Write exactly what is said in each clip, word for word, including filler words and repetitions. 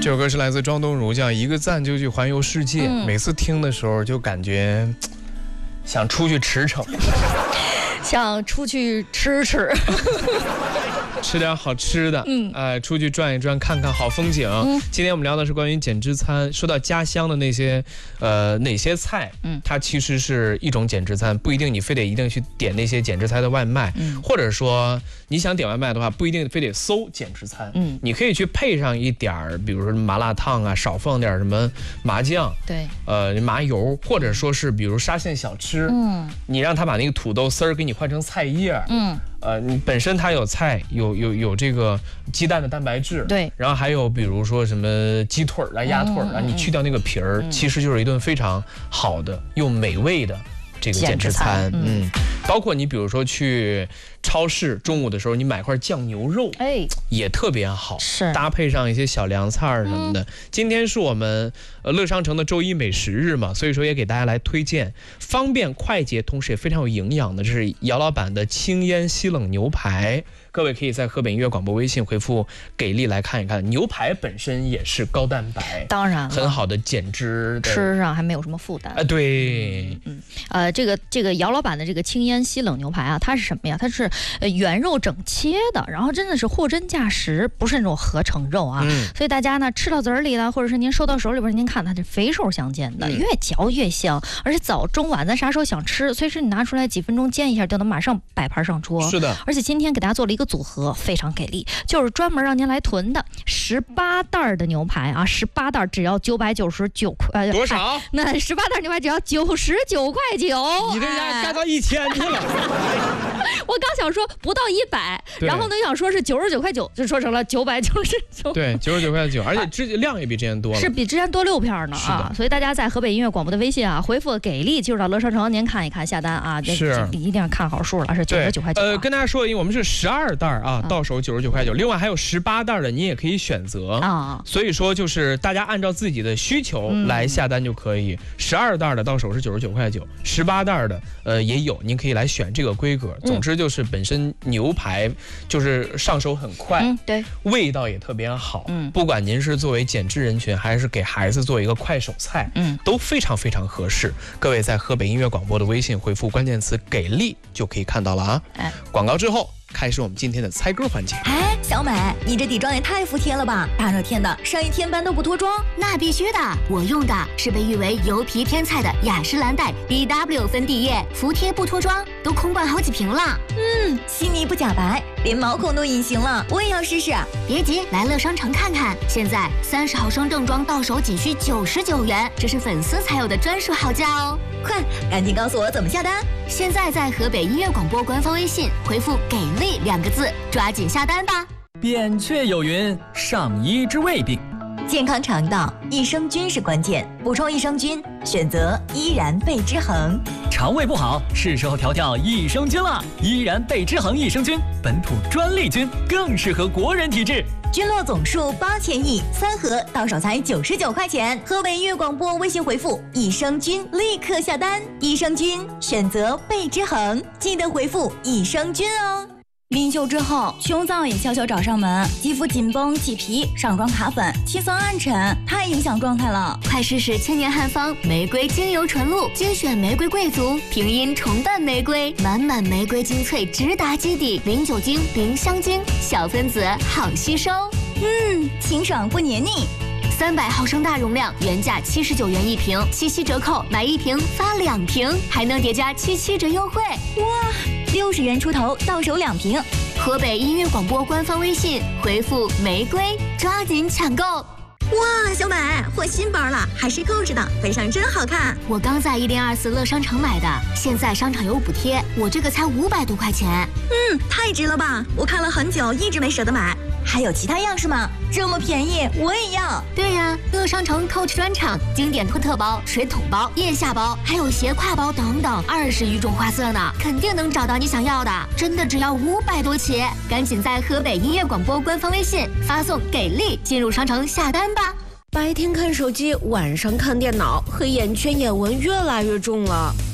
这首歌是来自庄东如，叫一个赞就去环游世界。嗯、每次听的时候就感觉想出去驰骋， 想出去吃吃。 吃点好吃的，嗯，哎、呃，出去转一转，看看好风景。嗯，今天我们聊的是关于减脂餐。说到家乡的那些，呃，哪些菜，嗯，它其实是一种减脂餐，不一定你非得一定去点那些减脂餐的外卖，嗯，或者说你想点外卖的话，不一定非得搜减脂餐，嗯，你可以去配上一点儿，比如说麻辣烫啊，少放点什么麻酱， 对， 呃，麻油，或者说是比如沙县小吃，嗯，你让他把那个土豆丝儿给你换成菜叶，嗯。呃，你本身它有菜，有有有这个鸡蛋的蛋白质， 对， 然后还有比如说什么鸡腿啊、鸭腿啊，你去掉那个皮儿，其实就是一顿非常好的又美味的这个减脂餐。嗯，包括你比如说去超市中午的时候，你买块酱牛肉，哎，也特别好， 是搭配上一些小凉菜什么的。嗯、今天是我们呃乐商城的周一美食日嘛，所以说也给大家来推荐方便快捷，同时也非常有营养的，这是姚老板的清烟西冷牛排。各位可以在河北音乐广播微信回复给力来看一看，牛排本身也是高蛋白， 当然很好的减脂的， 吃上还没有什么负担。 啊，对， 嗯，呃，这个这个姚老板的这个清烟西冷牛排啊，它是什么呀？它是呃原肉整切的，然后真的是货真价实，不是那种合成肉啊。嗯、所以大家呢吃到嘴里了，或者是您收到手里边，您看它是肥瘦相间的，嗯、越嚼越香，而且早中晚咱啥时候想吃，随时你拿出来几分钟煎一下，就能马上摆盘上桌。 是的， 而且今天给大家做了一个组合，非常给力，就是专门让您来囤的十八袋的牛排啊，十八袋只要九百九十九块， 多少？ 哎、那十八袋牛排只要九十九块九， 你这家干到一千去了。 我刚想说不到一百，然后呢想说是九十九块九，就说成了九百九十九。 对，九十九块九，而且之量也比之前多了， 是比之前多六片呢啊！所以大家在河北音乐广播的微信啊，回复给力进入到乐商城，您看一看下单啊， 是一定要看好数了，是九十九块九。 呃，跟大家说，因为我们是十二袋啊，到手九十九块九，另外还有十八袋的，你也可以选择啊。所以说就是大家按照自己的需求来下单就可以。十二袋的到手是九十九块九，十八袋的呃也有，您可以来选这个规格。总之就是本身牛排就是上手很快， 嗯、对， 味道也特别好。嗯，不管您是作为减脂人群，还是给孩子做一个快手菜，嗯，都非常非常合适。各位在河北音乐广播的微信回复关键词“给力”就可以看到了啊。哎，广告之后。开始我们今天的猜歌环节。 哎，小美，你这底妆也太服帖了吧！大热天的，上一天班都不脱妆？ 那必须的，我用的是被誉为油皮天菜的雅诗兰黛 B W 粉底液，服帖不脱妆，都空罐好几瓶了。 嗯，细腻不假白，连毛孔都隐形了，我也要试试。 别急，来乐商城看看，现在三十毫升正装到手仅需九十九元，这是粉丝才有的专属好价哦！ 快，赶紧告诉我怎么下单！ 现在在河北音乐广播官方微信回复“给力”两个字，抓紧下单吧。 扁鹊有云：上医治未病。 健康肠道，益生菌是关键，补充益生菌，选择依然贝之恒。 肠胃不好，是时候调调益生菌了。依然贝之恒益生菌，本土专利菌，更适合国人体质。 菌落总数八千亿，三盒到手才九十九块钱。河北音乐广播微信回复益生菌，立刻下单。益生菌选择贝之恒，记得回复益生菌哦。 临休之后，胸燥也悄悄找上门，肌肤紧绷、起皮、上妆卡粉、气色暗沉，太影响状态了。 快试试千年汉方玫瑰精油纯露，精选玫瑰贵族，平阴重瓣玫瑰，满满玫瑰精粹直达基底，零酒精、零香精，小分子好吸收。 嗯，清爽不黏腻。 三百毫升大容量，原价七十九元一瓶，七七折扣，买一瓶发两瓶，还能叠加七七折优惠。 哇！六十元出头，到手两瓶。 河北音乐广播官方微信回复玫瑰，抓紧抢购。 哇，小美，换新包了，还是购置的，背上真好看。 我刚在一零二四乐商城买的，现在商场有补贴，我这个才五百多块钱。 嗯，太值了吧！我看了很久，一直没舍得买。还有其他样式吗？这么便宜，我也要。 对呀，乐商城 Coach 专场，经典托特包、水桶包、腋下包，还有斜挎包等等，二十余种花色呢，肯定能找到你想要的。真的只要五百多起，赶紧在河北音乐广播官方微信发送“给力”进入商城下单吧。 白天看手机，晚上看电脑，黑眼圈、眼纹越来越重了。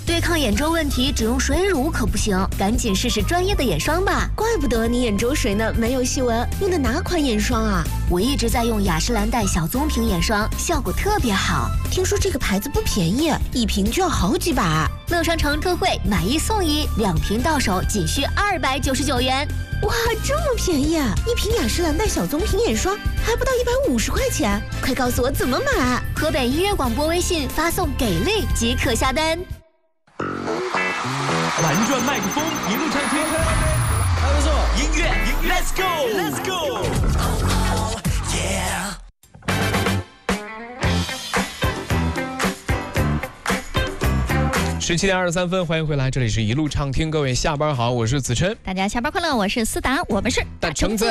对抗眼周问题，只用水乳可不行，赶紧试试专业的眼霜吧。 怪不得你眼周水呢没有细纹，用的哪款眼霜啊？ 我一直在用雅诗兰黛小棕瓶眼霜，效果特别好。 听说这个牌子不便宜，一瓶就要好几百。 乐商城特惠，买一送一，两瓶到手仅需二百九十九元。 哇，这么便宜！一瓶雅诗兰黛小棕瓶眼霜还不到一百五十块钱，快告诉我怎么买！ 河北音乐广播微信发送“给力”即可下单。 玩转麦克风，一路畅听，还不错。音乐，Let's go，Let's go。Yeah。 十七点二十三分，欢迎回来，这里是一路畅听，各位下班好，我是子琛， 大家下班快乐，我是思达，我们是大橙子。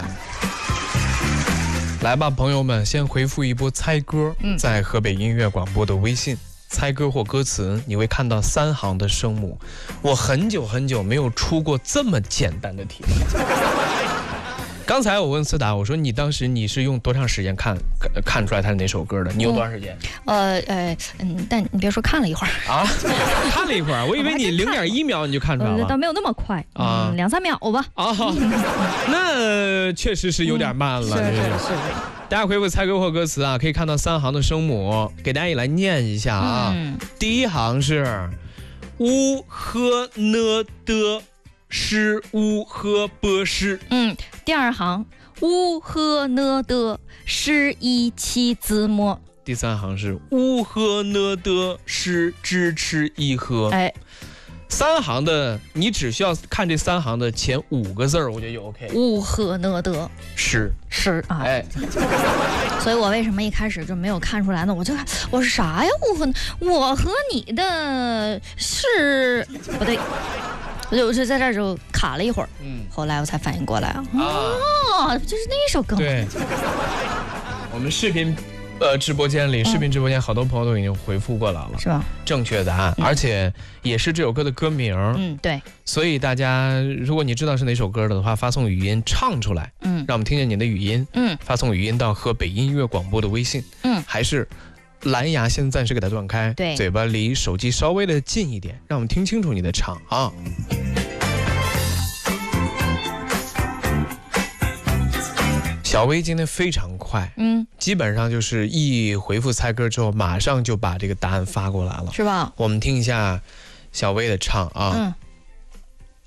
来吧，朋友们，先回复一波猜歌，嗯、在河北音乐广播的微信。猜歌或歌词，你会看到三行的声母。我很久很久没有出过这么简单的题了。刚才我问思达，我说你当时你是用多长时间看看出来他是哪首歌的？你用多长时间？ 嗯、呃呃嗯，但你别说看了一会儿啊，看了一会儿，我以为你零点一秒你就看出来了， 倒没有那么快啊、嗯，两三秒吧。 啊，那确实是有点慢了。 嗯、是是是。 大家回复猜歌或歌词啊，可以看到三行的声母，给大家也来念一下啊。嗯、第一行是乌呵呢的诗乌呵波诗。 嗯，第二行乌呵呢的诗一七字末。 第三行是乌呵呢的诗支吃一喝。哎。三行的，你只需要看这三行的前五个字儿，我觉得就 OK。 乌呵呢的诗诗啊， 哎， 所以我为什么一开始就没有看出来呢？我就看我是啥呀？乌呵，我和你的是不对，我就在这儿就卡了一会儿，嗯，后来我才反应过来啊，哦，就是那首歌。 对，我们视频。呃，直播间里，视频直播间好多朋友都已经回复过来了， 是吧？ 正确答案，嗯、而且也是这首歌的歌名。 嗯，对。 所以大家，如果你知道是哪首歌的话，发送语音唱出来，嗯，让我们听见你的语音，嗯，发送语音到河北音乐广播的微信，嗯，还是蓝牙先暂时给它断开， 对， 嘴巴离手机稍微的近一点，让我们听清楚你的唱啊。小薇今天非常快，嗯，基本上就是一回复猜歌之后，马上就把这个答案发过来了， 是吧？ 我们听一下小薇的唱啊。嗯。